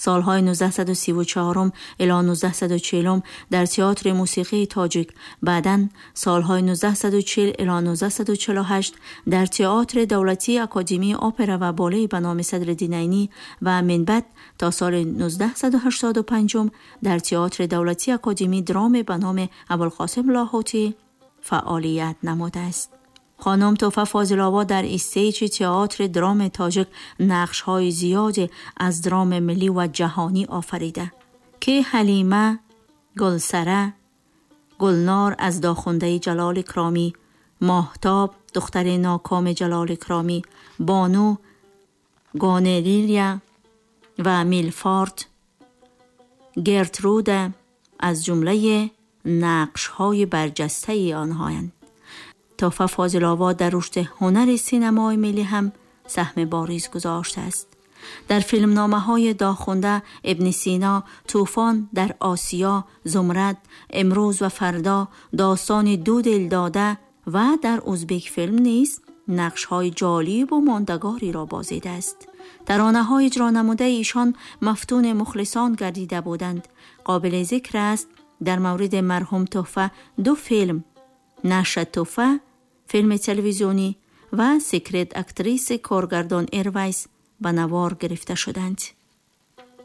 سالهای 1934 الی 1940 در تئاتر موسیقی تاجیک، بعداً سالهای 1940 الی 1948 در تئاتر دولتی اکادمی اپرا و بالت به نام صدرالدین عینی و من بعد تا سال 1985 در تئاتر دولتی اکادمی درام به نام ابوالقاسم لاهوتی فعالیت نموده است. خانم توفیق فاضل‌آباد در استیج تئاتر درام تاجیک نقش‌های زیادی از درام ملی و جهانی آفریده که حلیمه، گلسره، گلنار از داخونده جلال کرامی، ماهتاب دختر ناکام جلال کرامی، بانو، گانریلیا و میلفارد، گرترود از جمله نقش‌های برجسته آنهایند. توفیق فاضل‌آباد در رشد هنر سینمای ملی هم سهم بارز گذاشته است. در فیلمنامه‌های داخونده، ابن سینا، طوفان در آسیا، زمرد، امروز و فردا، داستان دو دل داده و در ازبک فیلم نیز نقش‌های جالب و ماندگاری را بازیده است. ترانه‌های اجرا نموده ایشان مفتون مخلصان گردیده بودند. قابل ذکر است در مورد مرحوم توفیق 2 فیلم، نشر توفیق فیلم تلویزیونی و سیکرت اکتریس کارگردان ایرویس به نوار گرفته شدند.